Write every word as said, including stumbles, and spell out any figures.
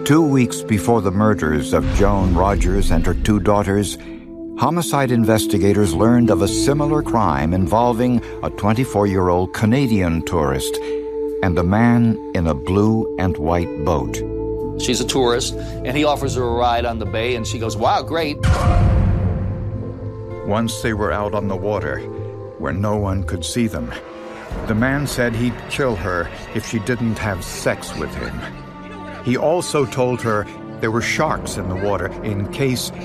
Two weeks before the murders of Joan Rogers and her two daughters, homicide investigators learned of a similar crime involving a twenty-four-year-old Canadian tourist and a man in a blue and white boat. She's a tourist, and he offers her a ride on the bay, and she goes, "Wow, great." Once they were out on the water, where no one could see them, the man said he'd kill her if she didn't have sex with him. He also told her there were sharks in the water in case